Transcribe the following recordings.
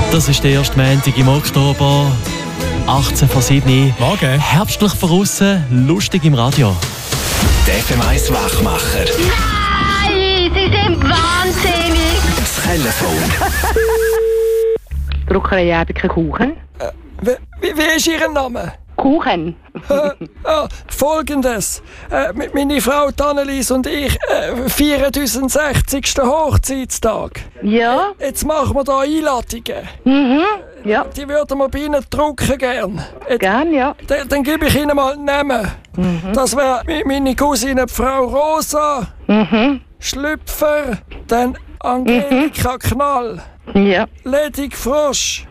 Das ist der erste Montag im Oktober, 18 vor 7. Morgen. Herbstlich draussen, lustig im Radio. Der FM1 Wachmacher. Nein, Sie sind wahnsinnig. Das Telefon. Druckerei Erbeke Kuchen. Wie ist Ihr Name? Kuchen. Folgendes. Meine Frau Annelies und ich feiern unseren 60. Hochzeitstag. Ja. Jetzt machen wir da Einladungen. Mhm. Ja. Die würden wir bei Ihnen drucken gern. Gern, ja. Dann gebe ich Ihnen mal einen Namen. Das wäre meine Cousine Frau Rosa, Schlüpfer, dann Angelika Knall, Ja. Ledig Frosch.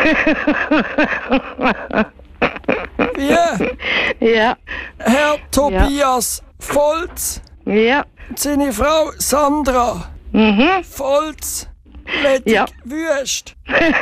Wie? Ja. Herr Tobias Volz, Ja. seine Frau Sandra Volz, Ledig Ja. Wüst.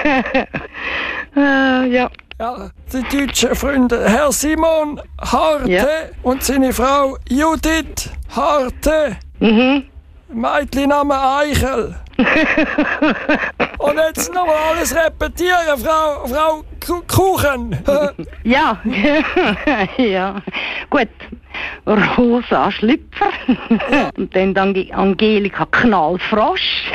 Ja. Ja, die deutschen Freunde. Herr Simon Harte Ja. und seine Frau Judith Harte. Mädchenname Eichel. Und jetzt noch mal alles repetieren, Frau Kuchen. Ja. Ja. Gut. Rosa Schlüpfer. Und dann Angelika Knallfrosch.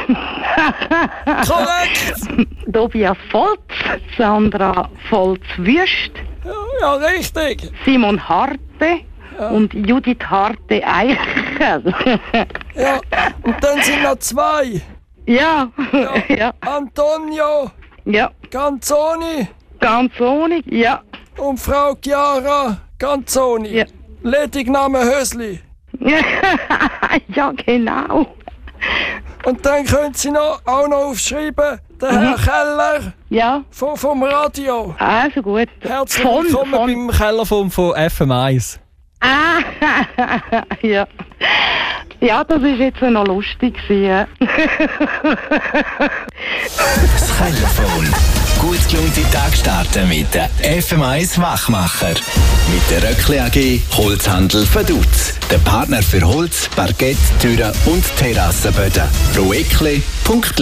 Korrekt. Tobias Volz. Sandra Volz-Wüst. Ja, richtig. Simon Harte. Und Judith Harte Eichel. Ja, und dann sind noch zwei. Ja. Ja. Antonio Ja. Ganzoni Ganz ohne. Ja. und Frau Chiara Ganzoni. Ja. Ledigname Hösli. Ja, genau. Und dann können Sie auch noch aufschreiben, der Herr Keller Ja. vom Radio. Also gut. Herzlich Von- willkommen von- beim Keller von FM1. Ah, ja. Ja, das ist jetzt noch lustig gewesen. Das Telefon. Gut gelaunte Tag starten mit der FM1 Wachmacher. Mit der Röckli AG Holzhandel Vaduz. Der Partner für Holz, Parkett, Türen und Terrassenböden. roeckli.li